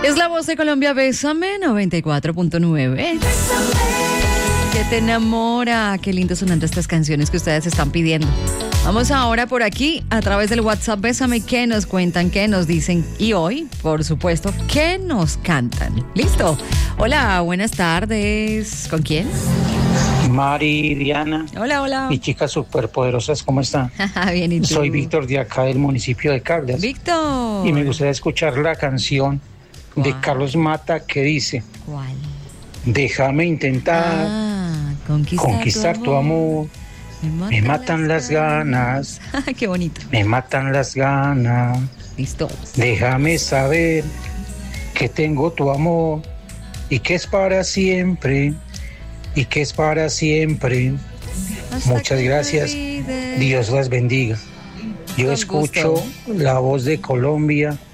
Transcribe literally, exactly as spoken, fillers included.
Es la voz de Colombia, Bésame, noventa y cuatro punto nueve. Que te enamora. Qué lindo sonando estas canciones que ustedes están pidiendo. Vamos ahora por aquí a través del WhatsApp Bésame, ¿qué nos cuentan? ¿Qué nos dicen? Y hoy, por supuesto, ¿qué nos cantan? ¿Listo? Hola, buenas tardes. ¿Con quién? Mari, Diana. Hola, hola. Y chicas superpoderosas, ¿cómo están? Bien, ¿y tú? Soy Víctor de acá del municipio de Caldas. Víctor. Y me gustaría escuchar la canción ¿Cuál? de Carlos Mata que dice: ¿Cuál? Déjame intentar Ah, conquistar, conquistar tu amor. Me matan, Me matan las ganas. Qué bonito. Me matan las ganas. Listo. Déjame saber que tengo tu amor y que es para siempre. Y que es para siempre. Hasta Muchas que gracias. te olvides. Dios las bendiga. Yo Con escucho gusto. la voz de Colombia